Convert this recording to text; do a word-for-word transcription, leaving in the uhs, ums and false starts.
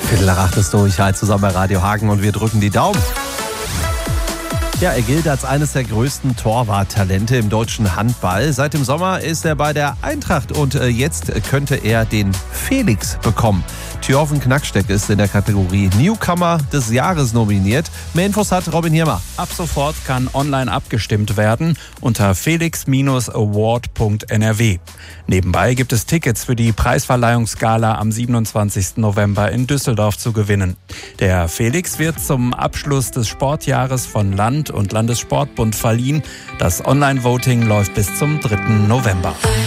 Viertel nach acht ist durch. Hi zusammen bei Radio Hagen und wir drücken die Daumen. Ja, er gilt als eines der größten Torwarttalente im deutschen Handball. Seit dem Sommer ist er bei der Eintracht und jetzt könnte er den Felix bekommen. Thjörven Knacksteck ist in der Kategorie Newcomer des Jahres nominiert. Mehr Infos hat Robin Hirmer. Ab sofort kann online abgestimmt werden unter felix award punkt n r w. Nebenbei gibt es Tickets für die Preisverleihungsgala am siebenundzwanzigsten November in Düsseldorf zu gewinnen. Der Felix wird zum Abschluss des Sportjahres von Land und Landessportbund verliehen. Das Online-Voting läuft bis zum dritten November.